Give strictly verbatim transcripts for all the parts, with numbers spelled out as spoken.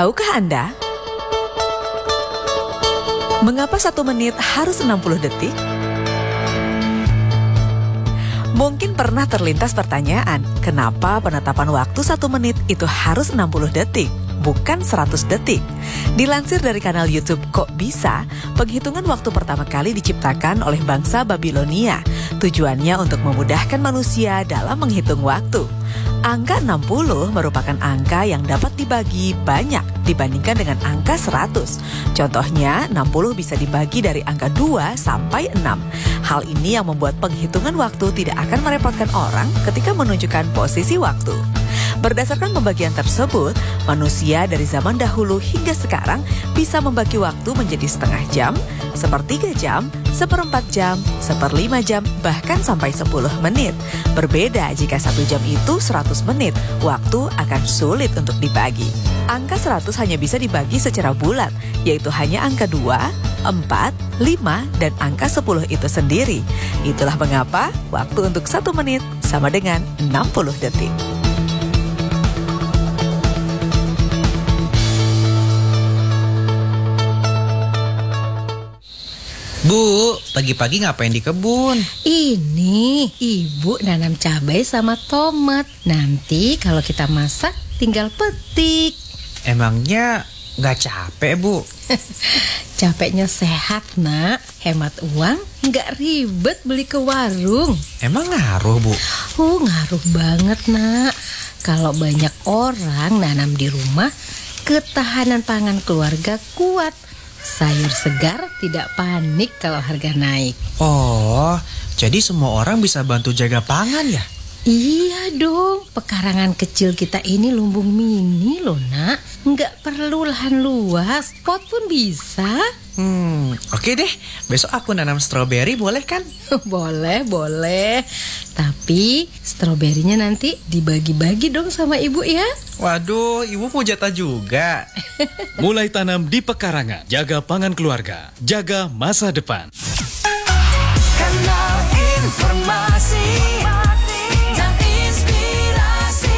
Tahukah Anda, mengapa satu menit harus enam puluh detik? Mungkin pernah terlintas pertanyaan, kenapa penetapan waktu satu menit itu harus enam puluh detik, bukan seratus detik? Dilansir dari kanal YouTube Kok Bisa, penghitungan waktu pertama kali diciptakan oleh bangsa Babilonia. Tujuannya untuk memudahkan manusia dalam menghitung waktu. Angka enam puluh merupakan angka yang dapat dibagi banyak dibandingkan dengan angka seratus. Contohnya, enam puluh bisa dibagi dari angka dua sampai enam. Hal ini yang membuat penghitungan waktu tidak akan merepotkan orang ketika menunjukkan posisi waktu. Berdasarkan pembagian tersebut, manusia dari zaman dahulu hingga sekarang bisa membagi waktu menjadi setengah jam, sepertiga jam, seperempat jam, seperlima jam, bahkan sampai sepuluh menit. Berbeda jika satu jam itu seratus menit, waktu akan sulit untuk dibagi. Angka seratus hanya bisa dibagi secara bulat, yaitu hanya angka dua, empat, lima, dan angka sepuluh itu sendiri. Itulah mengapa waktu untuk satu menit sama dengan enam puluh detik. Bu, pagi-pagi ngapain di kebun? Ini ibu nanam cabai sama tomat. Nanti kalau kita masak tinggal petik. Emangnya nggak capek, Bu? Capeknya sehat, nak. Hemat uang, nggak ribet beli ke warung. Emang ngaruh, Bu? Oh, ngaruh banget, nak. Kalau banyak orang nanam di rumah, ketahanan pangan keluarga kuat. Sayur segar tidak panik kalau harga naik. Oh, jadi semua orang bisa bantu jaga pangan ya? Iya dong, pekarangan kecil kita ini lumbung mini loh, nak. Nggak perlu lahan luas, pot pun bisa. Hmm, oke deh. Besok aku nanam stroberi, boleh kan? Boleh, boleh. Tapi stroberinya nanti dibagi-bagi dong sama ibu ya. Waduh, ibu mau jatah juga. Mulai tanam di pekarangan, jaga pangan keluarga, jaga masa depan. Kanal Informasi dan Inspirasi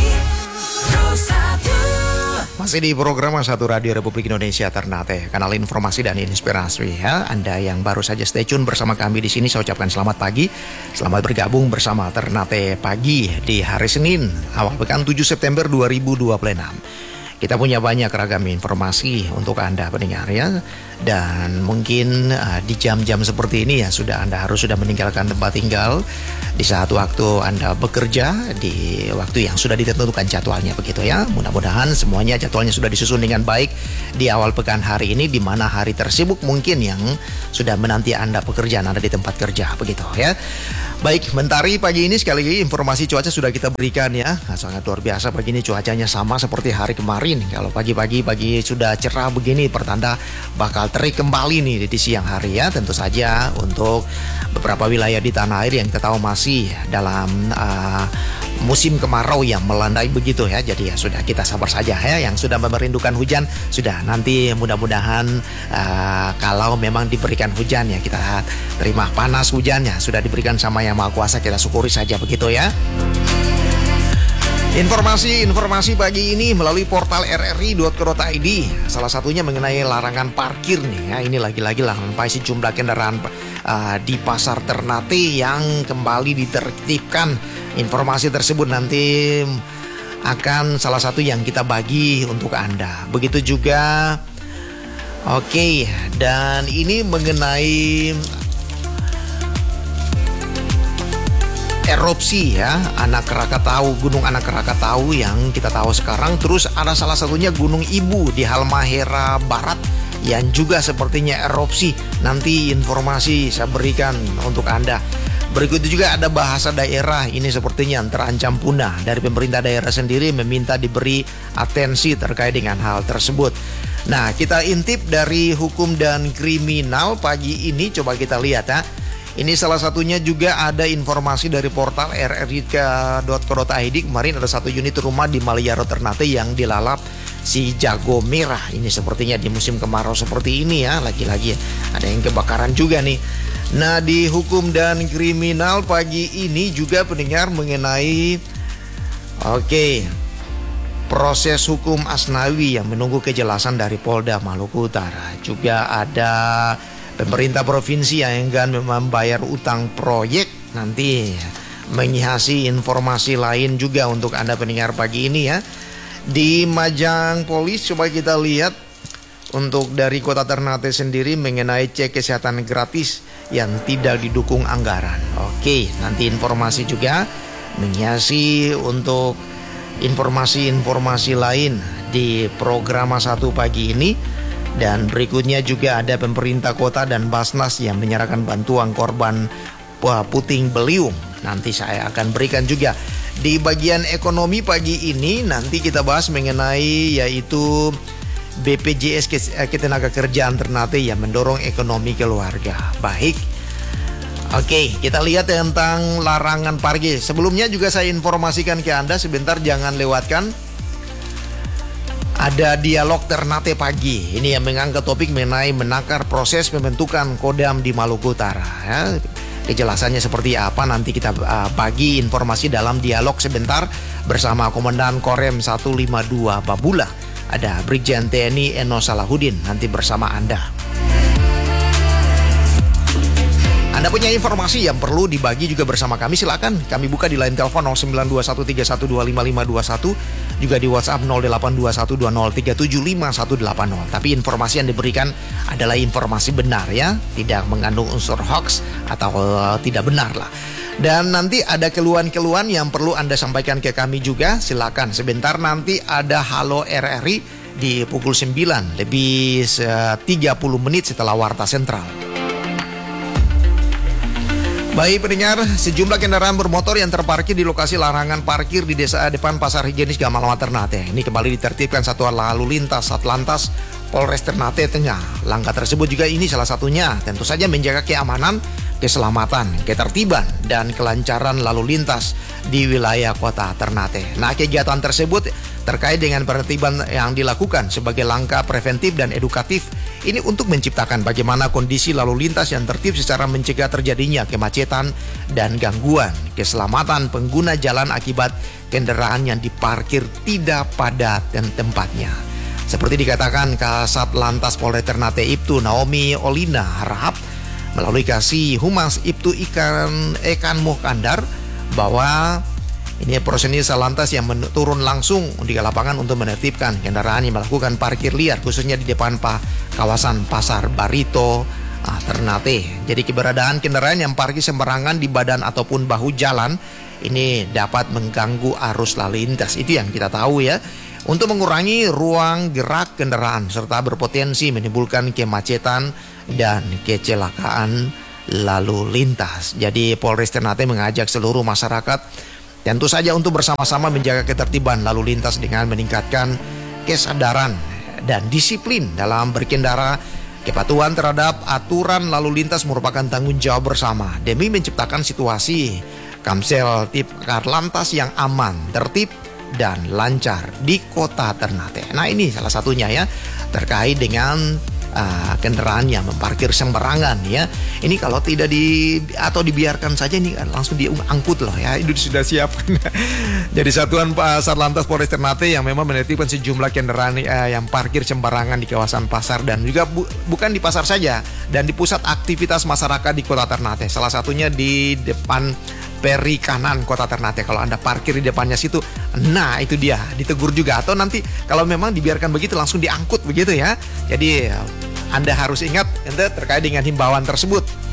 Rosatu. Masih di program Satu Radio Republik Indonesia Ternate, kanal informasi dan inspirasi ya. Anda yang baru saja stay tune bersama kami di sini, saya ucapkan selamat pagi. Selamat bergabung bersama Ternate Pagi di hari Senin, awal pekan tujuh September dua ribu dua puluh enam. Kita punya banyak ragam informasi untuk Anda pendengar ya. Dan mungkin uh, di jam-jam seperti ini ya sudah Anda harus sudah meninggalkan tempat tinggal di saat waktu Anda bekerja, di waktu yang sudah ditentukan jadwalnya begitu ya. Mudah-mudahan semuanya jadwalnya sudah disusun dengan baik di awal pekan hari ini, di mana hari tersibuk mungkin yang sudah menanti Anda pekerjaan Anda di tempat kerja begitu ya. Baik, mentari pagi ini sekali lagi informasi cuaca sudah kita berikan ya. Nah, sangat luar biasa pagi ini cuacanya sama seperti hari kemarin. Kalau pagi-pagi pagi sudah cerah begini pertanda bakal terik kembali nih di siang hari ya. Tentu saja untuk beberapa wilayah di tanah air yang kita tahu masih dalam uh, musim kemarau yang melandai begitu ya. Jadi ya sudah kita sabar saja ya. Yang sudah merindukan hujan sudah nanti mudah-mudahan uh, kalau memang diberikan hujan ya kita terima. Panas hujannya sudah diberikan sama Yang Maha Kuasa, kita syukuri saja begitu ya. Informasi-informasi pagi ini melalui portal r r i dot co dot i d. Salah satunya mengenai larangan parkir nih ya. Ini lagi-lagi larangan parkir jumlah kendaraan uh, di pasar Ternate yang kembali ditertibkan. Informasi tersebut nanti akan salah satu yang kita bagi untuk Anda. Begitu juga oke, okay, dan ini mengenai erupsi ya, Anak Krakatau, Gunung Anak Krakatau yang kita tahu sekarang. Terus ada salah satunya Gunung Ibu di Halmahera Barat yang juga sepertinya erupsi. Nanti informasi saya berikan untuk Anda. Berikut itu juga ada bahasa daerah, ini sepertinya terancam punah. Dari pemerintah daerah sendiri meminta diberi atensi terkait dengan hal tersebut. Nah, kita intip dari hukum dan kriminal pagi ini, coba kita lihat ya. Ini salah satunya juga ada informasi dari portal r r i dot co dot i d. Kemarin ada satu unit rumah di Maliaro Ternate yang dilalap si jago merah. Ini sepertinya di musim kemarau seperti ini ya. Lagi-lagi ada yang kebakaran juga nih. Nah, di hukum dan kriminal pagi ini juga pendengar mengenai Oke, proses hukum Asnawi yang menunggu kejelasan dari Polda Maluku Utara. Juga ada pemerintah provinsi yang enggan membayar utang proyek. Nanti menghiasi informasi lain juga untuk Anda pendengar pagi ini ya. Di Majang Polis coba kita lihat untuk dari Kota Ternate sendiri mengenai cek kesehatan gratis yang tidak didukung anggaran. Oke, nanti informasi juga menghiasi untuk informasi-informasi lain di program satu pagi ini. Dan berikutnya juga ada pemerintah kota dan Basnas yang menyerahkan bantuan korban puting beliung. Nanti saya akan berikan juga. Di bagian ekonomi pagi ini nanti kita bahas mengenai yaitu B P J S Ketenagakerjaan Ternate yang mendorong ekonomi keluarga. Baik. Oke, kita lihat tentang larangan parkir. Sebelumnya juga saya informasikan ke Anda sebentar, jangan lewatkan. Ada dialog Ternate pagi. Ini yang mengangkat topik mengenai menakar proses pembentukan Kodam di Maluku Utara. Ya. Kejelasannya seperti apa nanti kita uh, bagi informasi dalam dialog sebentar bersama Komandan Korem seratus lima puluh dua Babula. Ada Brigjen T N I Eno Salahuddin nanti bersama Anda. Anda punya informasi yang perlu dibagi juga bersama kami, silakan. Kami buka di line telepon nol sembilan dua satu tiga satu dua lima lima dua satu, juga di WhatsApp nol delapan dua satu dua nol tiga tujuh lima satu delapan nol. Tapi informasi yang diberikan adalah informasi benar ya, tidak mengandung unsur hoax atau uh, tidak benar lah. Dan nanti ada keluhan-keluhan yang perlu Anda sampaikan ke kami juga, silakan. Sebentar nanti ada Halo R R I di pukul sembilan lebih tiga puluh menit setelah Warta Sentral. Baik pendengar, sejumlah kendaraan bermotor yang terparkir di lokasi larangan parkir di desa depan Pasar Higienis Gamalama Ternate ini kembali ditertibkan Satuan Lalu Lintas Satlantas Polres Ternate Tengah. Langkah tersebut juga ini salah satunya tentu saja menjaga keamanan, keselamatan, ketertiban, dan kelancaran lalu lintas di wilayah kota Ternate. Nah, kegiatan tersebut terkait dengan penertiban yang dilakukan sebagai langkah preventif dan edukatif ini untuk menciptakan bagaimana kondisi lalu lintas yang tertib secara mencegah terjadinya kemacetan dan gangguan keselamatan pengguna jalan akibat kendaraan yang diparkir tidak pada tempatnya. Seperti dikatakan Kasat Lantas Polres Ternate Ibtu Naomi Olina Harahap melalui Kasih Humas Ibtu Ikan Ekan Muhkandar bahwa ini personil Salantas yang turun langsung di lapangan untuk menertibkan kendaraan yang melakukan parkir liar khususnya di depan pa, kawasan Pasar Barito ah, Ternate. Jadi keberadaan kendaraan yang parkir sembarangan di badan ataupun bahu jalan ini dapat mengganggu arus lalu lintas. Itu yang kita tahu ya. Untuk mengurangi ruang gerak kendaraan serta berpotensi menimbulkan kemacetan dan kecelakaan lalu lintas. Jadi Polres Ternate mengajak seluruh masyarakat tentu saja untuk bersama-sama menjaga ketertiban lalu lintas dengan meningkatkan kesadaran dan disiplin dalam berkendara. Kepatuhan terhadap aturan lalu lintas merupakan tanggung jawab bersama demi menciptakan situasi Kamsel Tip Karlantas yang aman, tertib, dan lancar di kota Ternate. Nah ini salah satunya ya terkait dengan Uh, kendaraan yang memparkir sembarangan ya. Ini kalau tidak di atau dibiarkan saja ini langsung diangkut loh ya. Itu sudah siap. Jadi Satuan Pasar Lantas Polres Ternate yang memang menertibkan sejumlah kendaraan uh, yang parkir sembarangan di kawasan pasar dan juga bu, bukan di pasar saja dan di pusat aktivitas masyarakat di kota Ternate. Salah satunya di depan Perikanan Kota Ternate. Kalau Anda parkir di depannya situ, nah itu dia ditegur juga atau nanti kalau memang dibiarkan begitu langsung diangkut begitu ya. Jadi Anda harus ingat terkait dengan himbauan tersebut.